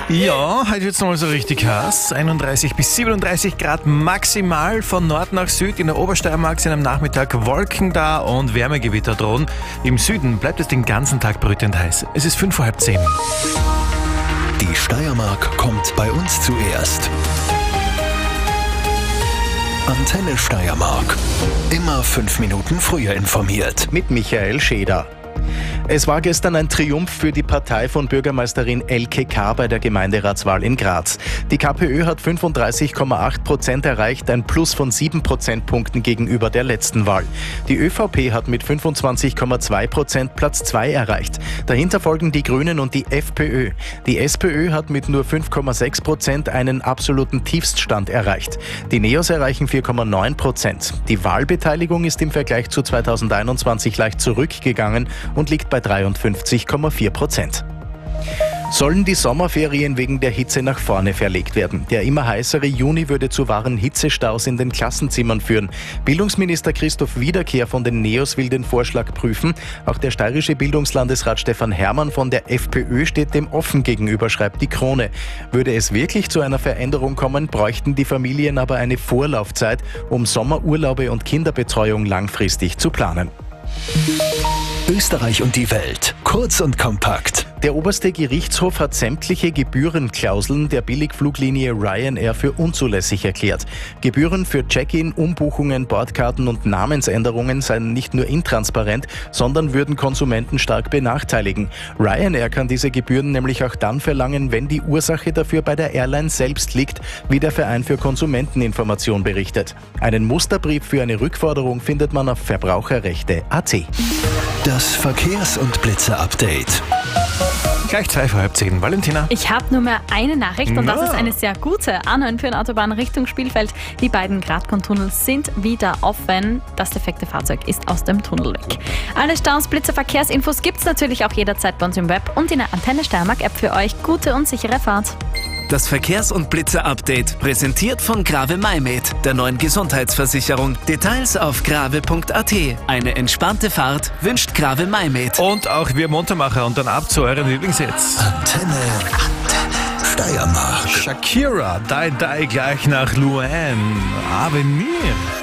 Ja, heute wird es nochmal so richtig heiß. 31 bis 37 Grad maximal von Nord nach Süd. In der Obersteiermark sind am Nachmittag Wolken da und Wärmegewitter drohen. Im Süden bleibt es den ganzen Tag brütend heiß. Es ist 5:30. Die Steiermark kommt bei uns zuerst. Antenne Steiermark. Immer 5 Minuten früher informiert. Mit Michael Scheder. Es war gestern ein Triumph für die Partei von Bürgermeisterin Elke K. bei der Gemeinderatswahl in Graz. Die KPÖ hat 35,8% erreicht, ein Plus von 7 Prozentpunkten gegenüber der letzten Wahl. Die ÖVP hat mit 25,2% Platz 2 erreicht. Dahinter folgen die Grünen und die FPÖ. Die SPÖ hat mit nur 5,6% einen absoluten Tiefststand erreicht. Die NEOS erreichen 4,9%. Die Wahlbeteiligung ist im Vergleich zu 2021 leicht zurückgegangen und liegt bei 53,4%. Sollen die Sommerferien wegen der Hitze nach vorne verlegt werden? Der immer heißere Juni würde zu wahren Hitzestaus in den Klassenzimmern führen. Bildungsminister Christoph Wiederkehr von den NEOS will den Vorschlag prüfen. Auch der steirische Bildungslandesrat Stefan Herrmann von der FPÖ steht dem offen gegenüber, schreibt die Krone. Würde es wirklich zu einer Veränderung kommen, bräuchten die Familien aber eine Vorlaufzeit, um Sommerurlaube und Kinderbetreuung langfristig zu planen. Österreich und die Welt. Kurz und kompakt. Der oberste Gerichtshof hat sämtliche Gebührenklauseln der Billigfluglinie Ryanair für unzulässig erklärt. Gebühren für Check-in, Umbuchungen, Bordkarten und Namensänderungen seien nicht nur intransparent, sondern würden Konsumenten stark benachteiligen. Ryanair kann diese Gebühren nämlich auch dann verlangen, wenn die Ursache dafür bei der Airline selbst liegt, wie der Verein für Konsumenteninformation berichtet. Einen Musterbrief für eine Rückforderung findet man auf Verbraucherrechte.at. Das Verkehrs- und Blitzer-Update. Gleich 2:10. Valentina. Ich habe nur mehr eine Nachricht und das ist eine sehr gute. A9 Richtung Spielfeld. Die beiden Gradkorn-Tunnels sind wieder offen. Das defekte Fahrzeug ist aus dem Tunnel weg. Alle Staus, Blitzer, Verkehrsinfos gibt es natürlich auch jederzeit bei uns im Web und in der Antenne Steiermark App für euch. Gute und sichere Fahrt. Das Verkehrs- und Blitzer-Update, präsentiert von Grave MyMed, der neuen Gesundheitsversicherung. Details auf grave.at. Eine entspannte Fahrt wünscht Grave MyMed. Und auch wir Muntermacher und dann ab zu euren Lieblingshits. Antenne Steiermark. Shakira, Die gleich nach Luan. Avenir.